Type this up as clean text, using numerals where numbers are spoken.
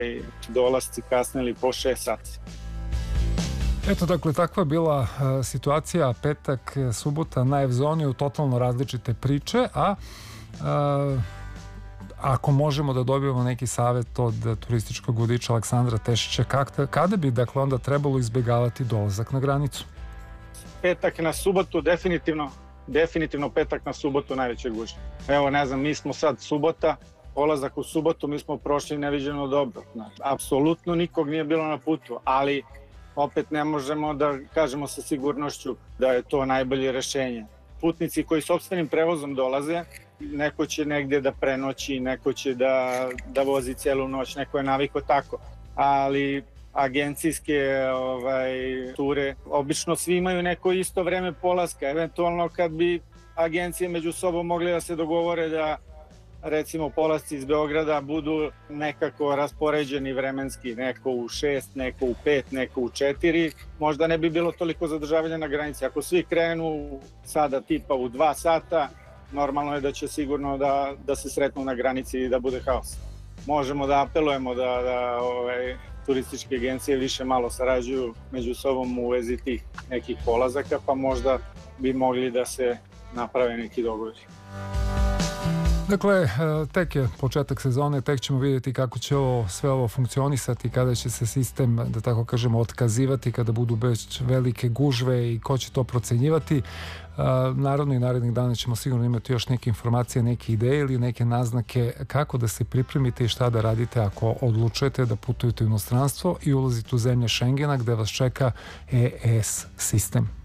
dolasci kasnili po 6 sati. Eto, dakle, takva je bila situacija, petak, subota na Evzoniju, totalno različite priče, a ako možemo da dobijemo neki savjet od turističkog vodiča Aleksandra Tešića, kada bi, dakle, onda trebalo izbjegavati dolazak na granicu? Petak na subotu, definitivno petak na subotu najveće gužve. Evo, ne znam, mi smo sad subota, polazak u subotu, mi smo prošli neviđeno dobro. Apsolutno nikog nije bilo na putu, ali opet ne možemo da kažemo sa sigurnošću da je to najbolje rešenje. Putnici koji sopstvenim prevozom dolaze, neko će negdje da prenoći, neko će da vozi celu noć, neko je naviko tako, ali agencijske ture, obično svi imaju neko isto vreme polaska, eventualno kad bi agencije među sobom mogli da se dogovore da recimo polasci iz Beograda budu nekako raspoređeni vremenski, neko u 6, neko u 5, neko u 4, možda ne bi bilo toliko zadržavanja na granici. Ako svi krenu sada tipa u 2 sata, normalno je da će sigurno da se sretnu na granici i da bude haos. Možemo da apelujemo da turističke agencije više malo sarađuju među sobom u vezi tih nekih polazaka, pa možda bi mogli da se naprave neki dogovori. Dakle, tek je početak sezone, tek ćemo vidjeti kako će sve ovo funkcionisati, kada će se sistem, da tako kažemo, otkazivati, kada budu već velike gužve i ko će to procenjivati. Naravno i narednih dana ćemo sigurno imati još neke informacije, neke ideje ili neke naznake kako da se pripremite i šta da radite ako odlučujete da putujete u inostranstvo i ulazite u zemlje Schengena gde vas čeka EES sistem.